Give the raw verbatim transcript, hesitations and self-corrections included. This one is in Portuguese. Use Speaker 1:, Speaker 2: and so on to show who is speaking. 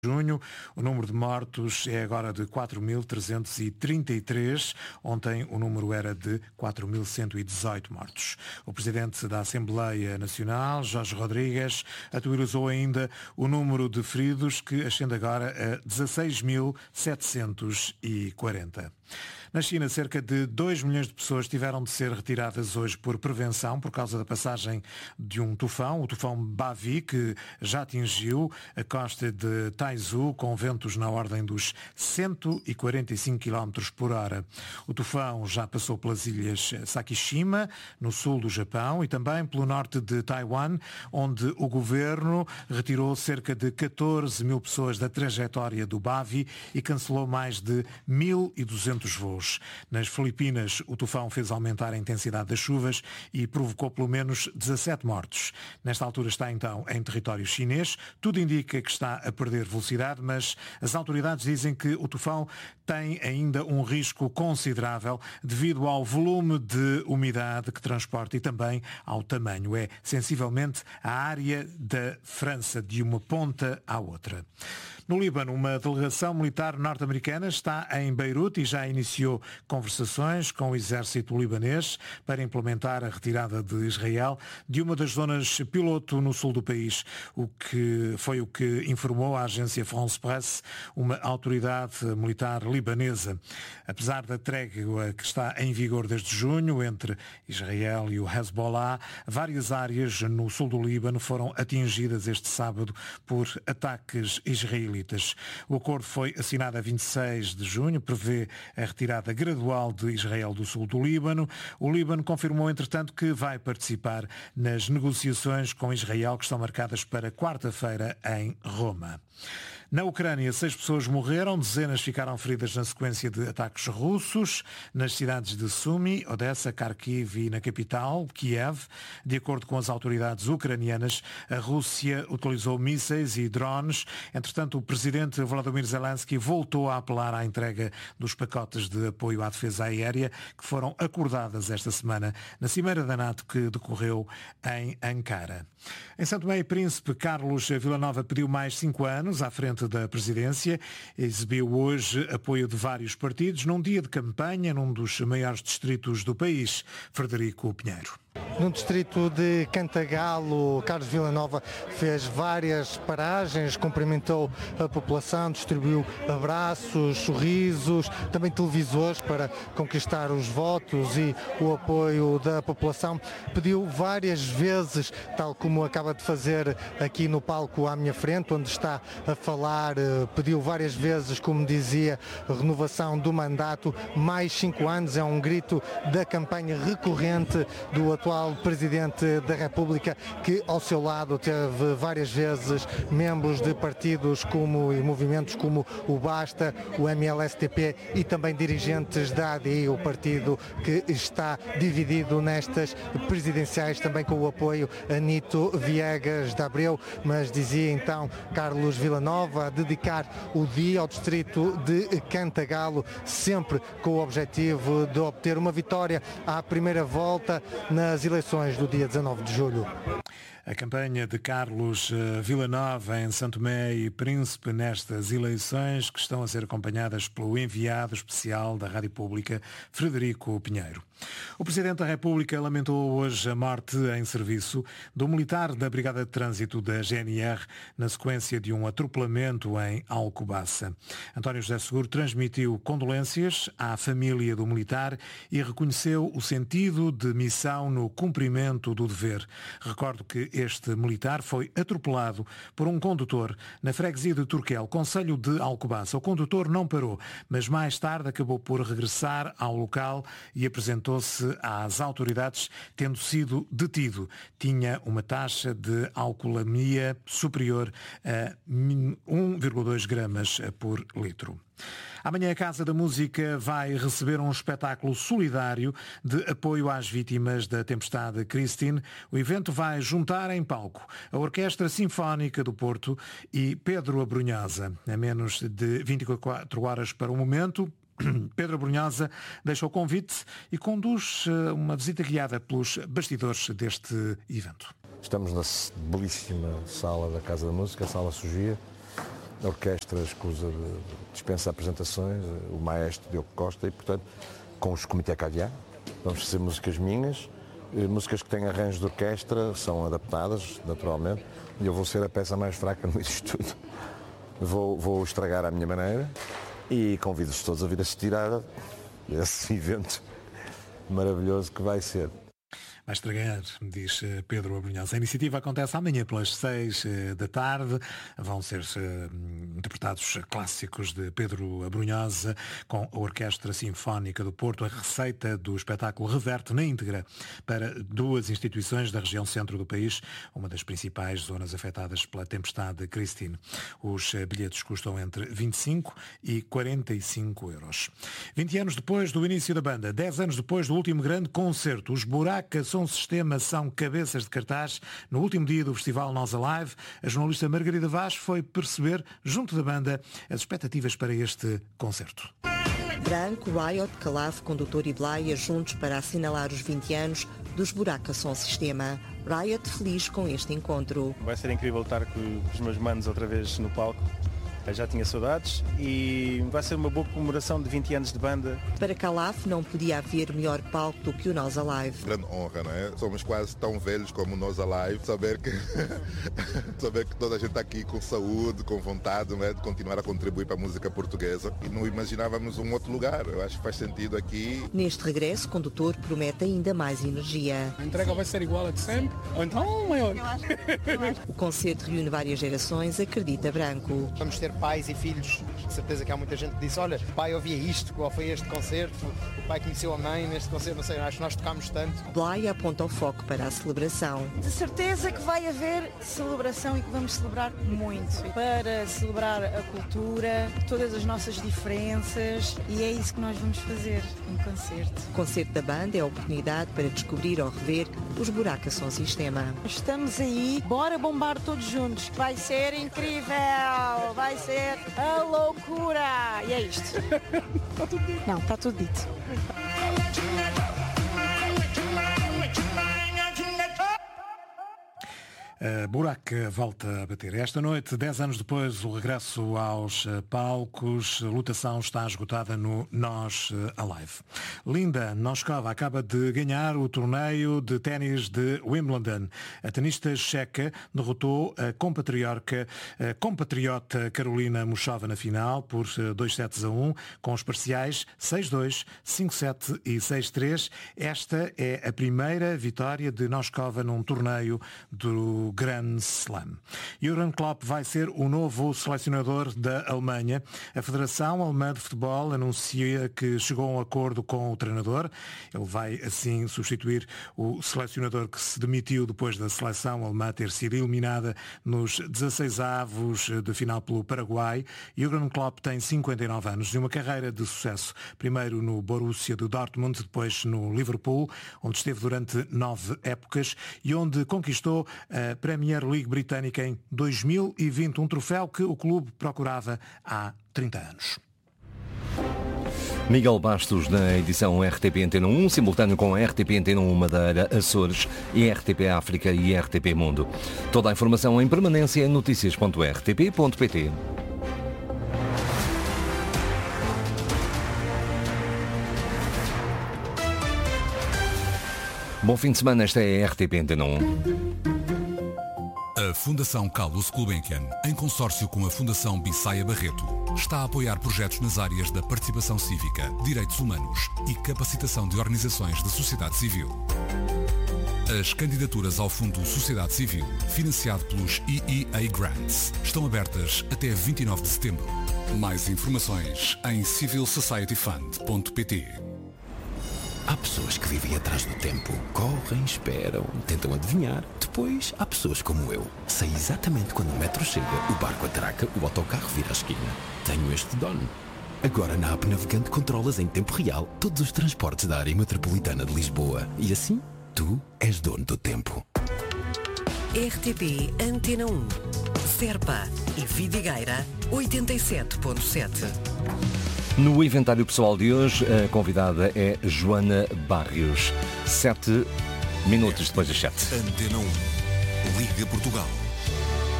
Speaker 1: junho. O número de mortos é agora de quatro mil trezentos e trinta e três. Ontem o número era de quatro mil cento e dezoito mortos. O presidente da Assembleia Nacional, Jorge Rodrigues, atualizou ainda o número de feridos, que ascende agora a dezasseis mil setecentos e quarenta. Na China, cerca de dois milhões de pessoas tiveram de ser retiradas hoje por prevenção por causa da passagem de um tufão, o tufão Bavi, que já atingiu a costa de Taizhou com ventos na ordem dos cento e quarenta e cinco quilómetros por hora. O tufão já passou pelas ilhas Sakishima, no sul do Japão, e também pelo norte de Taiwan, onde o governo retirou cerca de catorze mil pessoas da trajetória do Bavi e cancelou mais de mil e duzentos voos. Nas Filipinas, o tufão fez aumentar a intensidade das chuvas e provocou pelo menos dezassete mortos. Nesta altura está então em território chinês. Tudo indica que está a perder velocidade, mas as autoridades dizem que o tufão tem ainda um risco considerável devido ao volume de umidade que transporta e também ao tamanho. É sensivelmente a área da França, de uma ponta à outra. No Líbano, uma delegação militar norte-americana está em Beirute e já iniciou conversações com o exército libanês para implementar a retirada de Israel de uma das zonas piloto no sul do país, o que foi o que informou a agência France Presse, uma autoridade militar libanesa. Apesar da trégua que está em vigor desde junho entre Israel e o Hezbollah, várias áreas no sul do Líbano foram atingidas este sábado por ataques israelitas. O acordo foi assinado a vinte e seis de junho, prevê a retirada gradual de Israel do sul do Líbano. O Líbano confirmou, entretanto, que vai participar nas negociações com Israel, que estão marcadas para quarta-feira em Roma. Na Ucrânia, seis pessoas morreram, dezenas ficaram feridas na sequência de ataques russos nas cidades de Sumy, Odessa, Kharkiv e na capital, Kiev. De acordo com as autoridades ucranianas, a Rússia utilizou mísseis e drones. Entretanto, o presidente Volodymyr Zelensky voltou a apelar à entrega dos pacotes de apoio à defesa aérea que foram acordadas esta semana na Cimeira da NATO que decorreu em Ankara. Em São Tomé e Príncipe, Carlos Villanova pediu mais cinco anos à frente da presidência. Exibiu hoje apoio de vários partidos num dia de campanha num dos maiores distritos do país, Frederico Pinheiro.
Speaker 2: No distrito de Cantagalo, Carlos Villanova fez várias paragens, cumprimentou a população, distribuiu abraços, sorrisos, também televisores para conquistar os votos e o apoio da população. Pediu várias vezes, tal como acaba de fazer aqui no palco à minha frente, onde está a falar, pediu várias vezes, como dizia, renovação do mandato, mais cinco anos, é um grito da campanha recorrente do atual Presidente da República, que ao seu lado teve várias vezes membros de partidos como, e movimentos como o Basta, o M L S T P e também dirigentes da A D I, o partido que está dividido nestas presidenciais, também com o apoio a Nito Viegas de Abreu, mas dizia então Carlos Villanova a dedicar o dia ao distrito de Cantagalo, sempre com o objetivo de obter uma vitória à primeira volta nas eleições do dia dezanove de julho.
Speaker 1: A campanha de Carlos Villanova em São Tomé e Príncipe nestas eleições, que estão a ser acompanhadas pelo enviado especial da Rádio Pública, Frederico Pinheiro. O Presidente da República lamentou hoje a morte em serviço do militar da Brigada de Trânsito da G N R na sequência de um atropelamento em Alcobaça. António José Seguro transmitiu condolências à família do militar e reconheceu o sentido de missão no cumprimento do dever. Recordo que este militar foi atropelado por um condutor na freguesia de Turquel, concelho de Alcobaça. O condutor não parou, mas mais tarde acabou por regressar ao local e apresentou-se às autoridades, tendo sido detido. Tinha uma taxa de alcoolemia superior a um vírgula dois gramas por litro. Amanhã a Casa da Música vai receber um espetáculo solidário de apoio às vítimas da tempestade Christine. O evento vai juntar em palco a Orquestra Sinfónica do Porto e Pedro Abrunhosa. A menos de vinte e quatro horas para o momento, Pedro Abrunhosa deixa o convite e conduz uma visita guiada pelos bastidores deste evento.
Speaker 3: Estamos na belíssima sala da Casa da Música, a Sala Sofia, a orquestra escusa de dispensa apresentações, o maestro Diogo Costa, e portanto com os Comitê Caviar vamos fazer músicas minhas, músicas que têm arranjos de orquestra, são adaptadas naturalmente, e eu vou ser a peça mais fraca no isto tudo. Vou, vou estragar à minha maneira e convido-os todos a vir assistir a esse evento maravilhoso que vai ser.
Speaker 1: Vai estragar, diz Pedro Abrunhosa. A iniciativa acontece amanhã pelas seis da tarde. Vão ser uh, interpretados clássicos de Pedro Abrunhosa com a Orquestra Sinfónica do Porto. A receita do espetáculo reverte na íntegra para duas instituições da região centro do país, uma das principais zonas afetadas pela tempestade Christine. Os bilhetes custam entre vinte e cinco e quarenta e cinco euros. vinte anos depois do início da banda, dez anos depois do último grande concerto, os Buraca Som Sistema são cabeças de cartaz. No último dia do festival Nós Alive, a jornalista Margarida Vaz foi perceber, junto da banda, as expectativas para este concerto.
Speaker 4: Branco, Riot, Calaf, Condutor e Blaia juntos para assinalar os vinte anos dos Buraca Som Sistema. Riot feliz com este encontro.
Speaker 5: Vai ser incrível estar com os meus manos outra vez no palco. Eu já tinha saudades e vai ser uma boa comemoração de vinte anos de banda.
Speaker 4: Para Calaf não podia haver melhor palco do que o Nós Alive.
Speaker 6: Grande honra, não é? Somos quase tão velhos como o Nós Alive. Saber que, saber que toda a gente está aqui com saúde, com vontade, não é? De continuar a contribuir para a música portuguesa. E não imaginávamos um outro lugar. Eu acho que faz sentido aqui.
Speaker 4: Neste regresso, o Condutor promete ainda mais energia.
Speaker 7: A entrega vai ser igual a de sempre, ou então maior.
Speaker 4: Eu acho, eu acho. O concerto reúne várias gerações, acredita Branco.
Speaker 8: Vamos ter pais e filhos, de certeza que há muita gente que disse, olha, o pai ouvia isto, qual foi este concerto, o pai conheceu a mãe neste concerto, não sei, acho que nós tocámos tanto.
Speaker 4: Blaia aponta o foco para a celebração.
Speaker 9: De certeza que vai haver celebração e que vamos celebrar muito, para celebrar a cultura, todas as nossas diferenças, e é isso que nós vamos fazer em concerto.
Speaker 4: O concerto da banda é a oportunidade para descobrir ou rever os Buraca Som Sistema.
Speaker 9: Estamos aí, bora bombar todos juntos, vai ser incrível, vai ser a loucura! E é isto.
Speaker 7: Está tudo dito.
Speaker 9: Não, está tudo dito.
Speaker 1: A Buraca volta a bater. Esta noite, dez anos depois, o regresso aos palcos. A lotação está esgotada no Nós Alive. Linda Noskova acaba de ganhar o torneio de ténis de Wimbledon. A tenista checa derrotou a compatriota, a compatriota Carolina Muchova na final por dois sets a um, com os parciais seis dois, cinco sete e seis três. Esta é a primeira vitória de Noskova num torneio do Grand Slam. Jürgen Klopp vai ser o novo selecionador da Alemanha. A Federação Alemã de Futebol anuncia que chegou a um acordo com o treinador. Ele vai, assim, substituir o selecionador que se demitiu depois da seleção alemã ter sido eliminada nos dezasseis avos de final pelo Paraguai. Jürgen Klopp tem cinquenta e nove anos e uma carreira de sucesso. Primeiro no Borussia de Dortmund, depois no Liverpool, onde esteve durante nove épocas e onde conquistou a Premier League britânica em dois mil e vinte, um troféu que o clube procurava há trinta anos.
Speaker 10: Miguel Bastos na edição R T P Antena um, simultâneo com a R T P Antena um Madeira, Açores, e R T P África e R T P Mundo. Toda a informação em permanência em notícias ponto r t p ponto p t. Bom fim de semana, esta é a R T P Antena um.
Speaker 11: A Fundação Carlos Gulbenkian, em consórcio com a Fundação Bissaia Barreto, está a apoiar projetos nas áreas da participação cívica, direitos humanos e capacitação de organizações de sociedade civil. As candidaturas ao Fundo Sociedade Civil, financiado pelos E E A Grants, estão abertas até vinte e nove de setembro. Mais informações em civil society fund ponto p t.
Speaker 12: Há pessoas que vivem atrás do tempo, correm, esperam, tentam adivinhar. Depois há pessoas como eu. Sei exatamente quando o metro chega, o barco atraca, o autocarro vira a esquina. Tenho este dono. Agora na app Navegante controlas em tempo real todos os transportes da área metropolitana de Lisboa. E assim, tu és dono do tempo.
Speaker 13: R T P Antena um. Serpa e Vidigueira oitenta e sete ponto sete.
Speaker 10: No inventário pessoal de hoje, a convidada é Joana Barrios. Sete minutos depois das sete.
Speaker 11: Antena um. Liga Portugal.